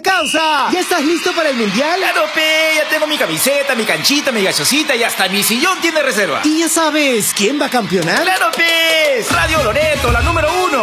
causa! ¿Ya estás listo para el mundial? Claro, pe, ya tengo mi camiseta, mi canchita, mi gaseosita y hasta mi sillón tiene reserva. ¿Y ya sabes quién va a campeonar? ¡Claro, pe! Radio Loreto, la número 1.